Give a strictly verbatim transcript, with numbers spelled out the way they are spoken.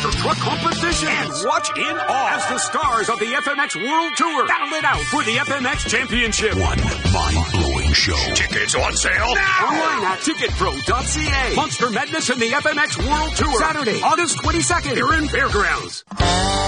monster truck competition. And watch in awe as the stars of the F M X World Tour battle it out for the F M X Championship. One mind-blowing show. Tickets on sale now. Online at ticket pro dot c a. Monster Madness and the F M X World Tour. Saturday, August twenty-second. Here in Fairgrounds.